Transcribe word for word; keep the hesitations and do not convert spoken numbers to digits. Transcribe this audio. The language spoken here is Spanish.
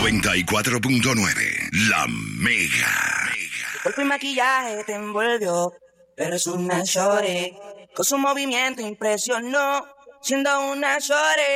noventa y cuatro punto nueve, La Mega. Tu cuerpo y maquillaje te envolvió, pero es una shorty. Con su movimiento impresionó, siendo una shorty.